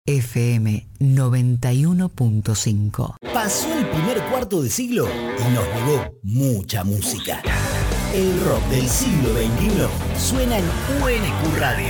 FM 91.5. Pasó el primer cuarto de siglo y nos legó mucha música. El rock del siglo XXI suena en UNQ Radio.